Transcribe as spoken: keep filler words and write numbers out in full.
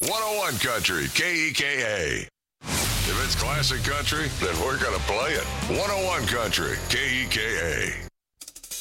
one oh one Country, K E K A. If it's classic country, then we're going to play it. one oh one Country, K E K A.